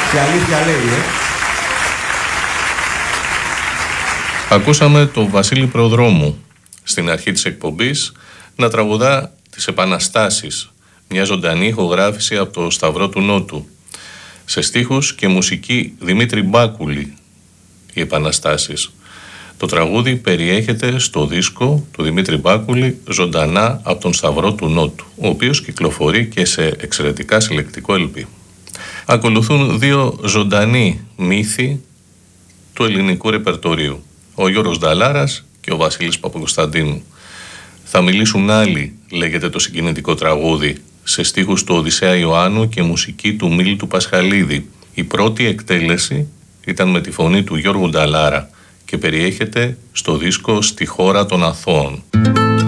Και αλήθεια λέει, Ακούσαμε τον Βασίλη Προδρόμου στην αρχή της εκπομπής να τραγουδά τις Επαναστάσεις, μια ζωντανή ηχογράφηση από το Σταυρό του Νότου. Σε στίχους και μουσική Δημήτρη Μπάκουλη, οι Επαναστάσεις. Το τραγούδι περιέχεται στο δίσκο του Δημήτρη Μπάκουλη «Ζωντανά από τον Σταυρό του Νότου», ο οποίος κυκλοφορεί και σε εξαιρετικά συλλεκτικό LP. Ακολουθούν δύο ζωντανοί μύθοι του ελληνικού ρεπερτορίου, ο Γιώργος Νταλάρας και ο Βασίλης Παπακοσταντίνου. «Θα μιλήσουν άλλοι», λέγεται το συγκινητικό τραγούδι, σε στίχους του Οδυσσέα Ιωάννου και μουσική του Μίλτου Πασχαλίδη. Η πρώτη εκτέλεση ήταν με τη φωνή του Γιώργου Νταλάρα και περιέχεται στο δίσκο «Στη χώρα των Αθώων».